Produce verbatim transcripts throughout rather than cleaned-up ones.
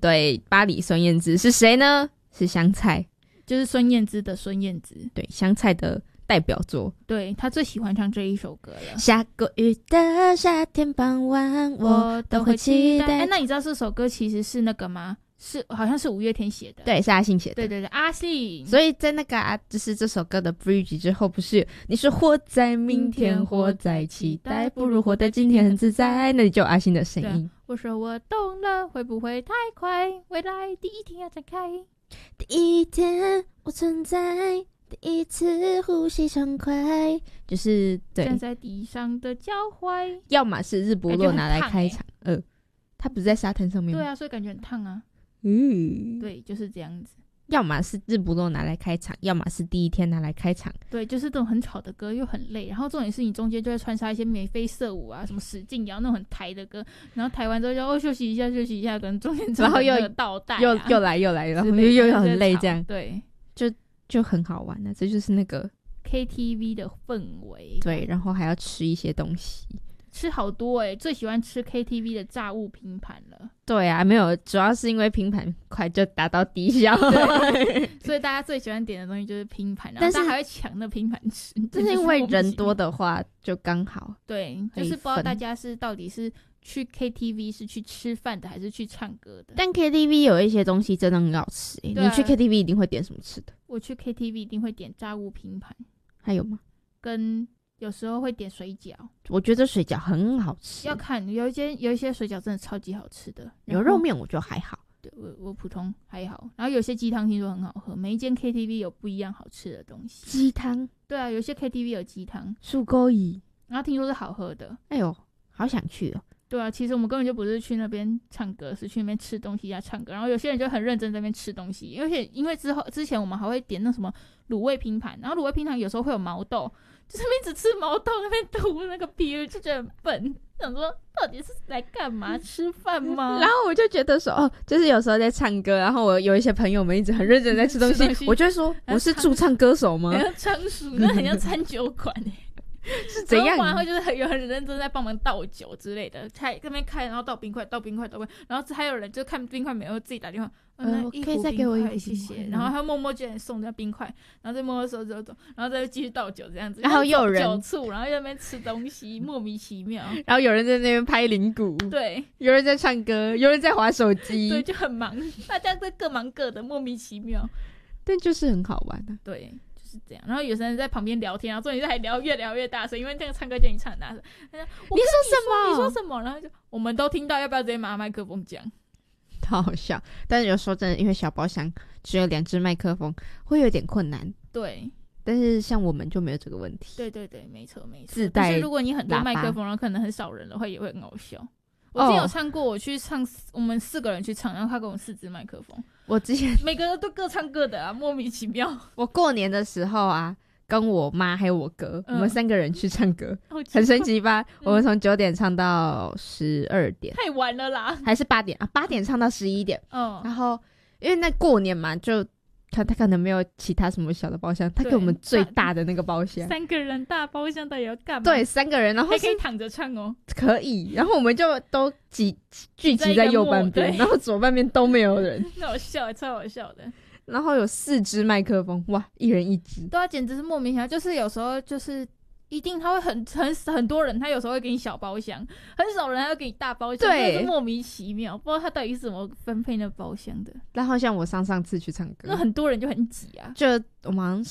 对，巴黎孙燕姿是谁呢？是香菜， 就是孙燕姿的孙燕姿， 对，香菜的代表作。 对，她最喜欢唱这一首歌了。 下过雨的夏天傍晚，我都会期待。 哎，那你知道这首歌其实是那个吗？是好像是五月天写的， 对，是阿信写的， 对对对，阿信。 所以在那个啊，就是这首歌的 bridge 之后，不是你说活在明天，活在期待，不如活在今天很自在，那里就有阿信的声音。 我说我懂了，会不会太快？未来第一天要展开， 第一天我存在，第一次呼吸畅快，就是对站在地上的脚踝， 要么是日不落拿来开场，欸、呃，他不是在沙滩上面吗？ 对啊，所以感觉很烫啊。 嗯， 对，就是这样子。 要么是日不落拿来开场，要么是第一天拿来开场。 对，就是这种很吵的歌又很累，然后重点是你中间就会穿插一些眉飞色舞啊，什么使劲摇那种很台的歌，然后台完之后就哦休息一下休息一下，可能中间然后又倒带、啊、 又又来又来，然后又又很累这样。 对， 就就很好玩啊，这就是那个 K T V 的氛围。 对，然后还要吃一些东西。 吃好多欸，最喜欢吃 K T V 的炸物拼盘了。 对啊，没有，主要是因为拼盘快就达到低消， 所以大家最喜欢点的东西就是拼盘，然后大家还会抢那拼盘吃。 但是因为人多的话就刚好。 对，就是不知道大家是到底是去 K T V 是去吃饭的还是去唱歌的。 但 K T V 有一些东西真的很好吃、欸啊、你去 K T V 一定会点什么吃的？ 我去 K T V 一定会点炸物拼盘。 还有吗？ 跟有时候会点水饺， 我觉得水饺很好吃。 要看有一些有一些水饺真的超级好吃的， 牛肉面我觉得还好， 对我我普通还好。然后有些鸡汤听说很好喝，每一间 K T V 有不一样好吃的东西。 鸡汤？对啊，有些 K T V 有鸡汤、 素锅鱼， 然后听说是好喝的。 哎呦，好想去哦。 对啊，其实我们根本就不是去那边唱歌，是去那边吃东西加唱歌。然后有些人就很认真在那边吃东西，而且因为之后之前我们还会点那什么卤味拼盘，然后卤味拼盘有时候会有毛豆，就是那边只吃毛豆，那边吐那个皮，就觉得很笨。想说到底是来干嘛？吃饭吗？ 然后我就觉得说，哦，就是有时候在唱歌，然后我有一些朋友们一直很认真在吃东西，东西我就会说，我是驻唱歌手吗？ 很像仓鼠，那很像餐酒馆哎。 是怎样？ 然后就是很有很认真在帮忙倒酒之类的，开那边开，然后倒冰块，倒冰块，倒冰块，然后还有人就看冰块没有，自己打电话，嗯、呃， 可以再给我一壶， 谢谢。然后他默默就送那冰块，然后再默默收走走，然后再继续倒酒这样子。 然后又有人酒醋，然后又在那边吃东西，莫名其妙。 然后有人在那边拍铃鼓， 对， 有人在唱歌，有人在滑手机， 对，就很忙，大家都各忙各的，莫名其妙， 但就是很好玩啊。 对。是这样，然后有些人在旁边聊天，然后重点是还聊越聊越大声，因为那个唱歌就已经唱很大声。他说：“你说什么？你说什么？”然后就我们都听到，要不要直接拿麦克风讲？ 好好笑，但是有时候真的因为小包厢只有两只麦克风，会有点困难。 对， 但是像我们就没有这个问题。 对对对，没错没错。 自带喇叭， 但是如果你很多麦克风，然后可能很少人的话，也会很好笑。我之前有唱过，我去唱，我们四个人去唱，然后他给我们四支麦克风。 我之前每个人都各唱各的啊，莫名其妙。 我过年的时候啊，跟我妈还有我哥、嗯，我们三个人去唱歌，很神奇吧？嗯、我们从九点唱到十二点， 太晚了啦， 还是八点啊？八点唱到十一点。 嗯， 然后因为那过年嘛，就。他他可能没有其他什么小的包厢，他给我们最大的那个包厢， 三个人大包厢到底要干嘛？ 对，三个人，然后还可以躺着唱哦， 可以。然后我们就都挤聚集在右半边，然后左半边都没有人， 那好笑，超好笑的。 然后有四支麦克风，哇，一人一支， 对啊，简直是莫名其妙。就是有时候就是一定他会很很很多人，他有时候会给你小包厢，很少人他会给你大包厢，对，是莫名其妙，不知道他到底是怎么分配那包厢的。 然后像我上上次去唱歌， 那很多人就很挤啊， 就我们好像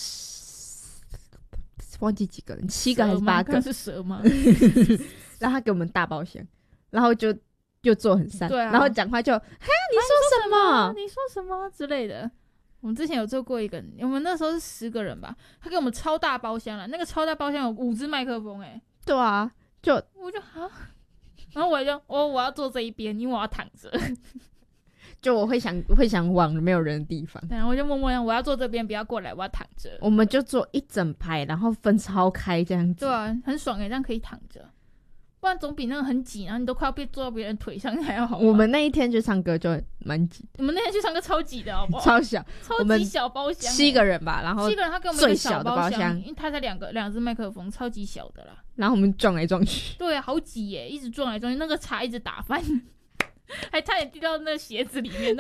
忘记几个人，七个还是八个？ 是蛇吗？ 然后他给我们大包厢，然后就就坐很散， 对啊， 然后讲话就哈你说什么？ 你说什么之类的。我们之前有做过一个，我们那时候是十个人吧，他给我们超大包厢了，那个超大包厢有五支麦克风哎、欸。 对啊，就我就啊，然后我就我我要坐这一边，因为我要躺着。 就我会想会想往没有人的地方， 然后我就默默讲我要坐这边，不要过来，我要躺着。 我们就坐一整排，然后分超开这样子。 对啊，很爽哎、欸，这样可以躺着。不然总比那个很挤，然后你都快要被坐到别人腿上还要好。 我们那一天去唱歌就蛮挤， 我们那天去唱歌超挤的，好不好？ 超小， 超级小包厢、欸， 七个人吧，然后七个人，他给我们一个小包厢， 因为他才两个两只麦克风，超级小的啦。 然后我们撞来撞去， 对啊，好挤耶，一直撞来撞去，那个茶一直打翻。还差点滴到那个鞋子里面，